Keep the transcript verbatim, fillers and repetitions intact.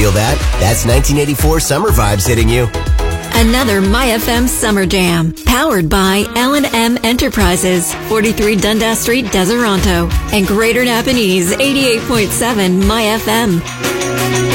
Feel that? That's nineteen eighty-four summer vibes hitting you. Another My F M Summer Jam, powered by L and M Enterprises, forty-three Dundas Street, Deseronto, and Greater Napanese, eighty-eight point seven My F M.